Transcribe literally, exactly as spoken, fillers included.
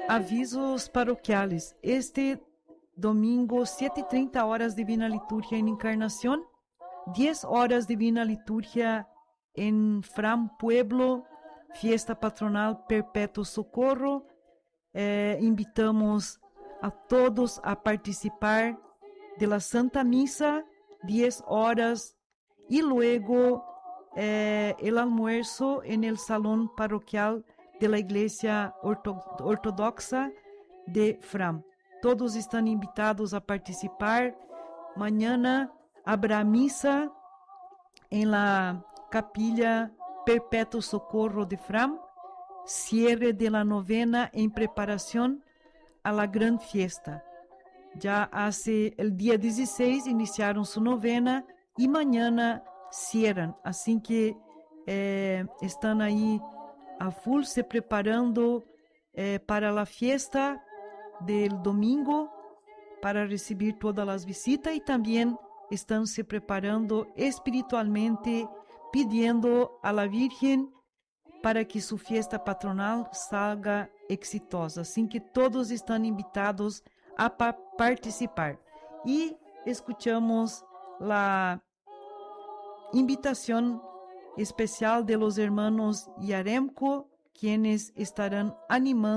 Avisos paroquiales. Este domingo, siete y treinta horas Divina Liturgia en Encarnación, diez horas Divina Liturgia en Fram Pueblo, fiesta patronal Perpétuo Socorro. Eh, invitamos a todos a participar de la Santa Misa, diez horas, y luego eh, el almuerzo en el salón parroquial de la Iglesia Orto- Ortodoxa de Fram. Todos están invitados a participar. Mañana habrá misa en la capilla Perpétuo Socorro de Fram, cierre de la novena en preparación a la gran fiesta. Ya hace el día dieciséis iniciaron su novena y mañana cierran, así que eh, están ahí a full se preparando eh, para la fiesta del domingo, para recibir todas las visitas, y también están se preparando espiritualmente, pidiendo a la Virgen para que su fiesta patronal salga exitosa. Así que todos están invitados a pa- participar. Y escuchamos la invitación especial de los hermanos Yaremko, quienes estarán animando